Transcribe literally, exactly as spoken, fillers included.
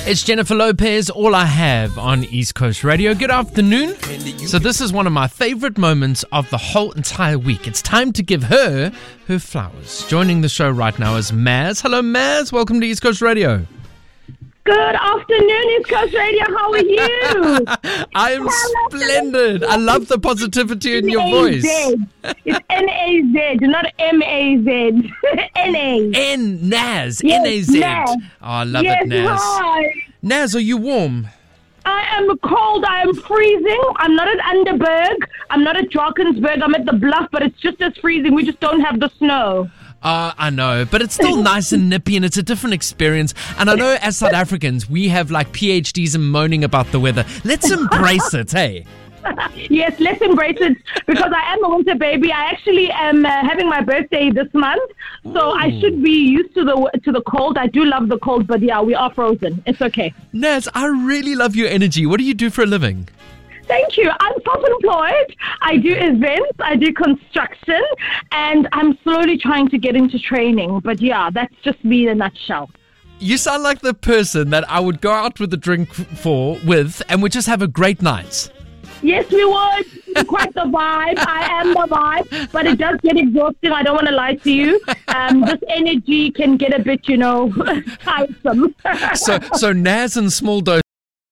It's Jennifer Lopez, All I Have on East Coast Radio. Good afternoon. So this is one of my favorite moments of the whole entire week. It's time to give her her flowers. Joining the show right now is Maz. Hello, Maz. Welcome to East Coast Radio. Good afternoon, East Coast Radio. How are you? I am splendid. I love the positivity in your voice. It's N A Z, not M A Z. N A. N, Naz. Yes, N A Z. Naz. Oh, I love yes, it, Naz. Hi. Naz, are you warm? I am cold. I am freezing. I'm not at Underberg. I'm not at Drakensberg. I'm at the Bluff, but it's just as freezing. We just don't have the snow. Uh, I know, but it's still nice and nippy and it's a different experience. And I know as South Africans, we have like P H Ds in moaning about the weather. Let's embrace it, hey? Yes, let's embrace it because I am a winter baby. I actually am uh, having my birthday this month, so Ooh. I should be used to the to the cold. I do love the cold, but yeah, we are frozen. It's okay. Naz, I really love your energy. What do you do for a living? Thank you. I'm self-employed. I do events, I do construction, and I'm slowly trying to get into training. But yeah, that's just me in a nutshell. You sound like the person that I would go out with a drink for, with, and would just have a great night. Yes, we would. Quite the vibe. I am the vibe, but it does get exhausting. I don't want to lie to you. Um, this energy can get a bit, you know, tiresome. so, so Naz and small dose.